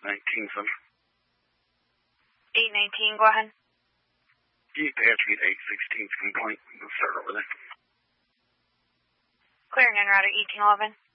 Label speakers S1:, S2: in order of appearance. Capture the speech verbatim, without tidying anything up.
S1: nineteen, son.
S2: eight nineteen, go ahead.
S1: You patch me to eight sixteen, Spring Point. We'll start over there.
S2: Clearing en route at eighteen eleven.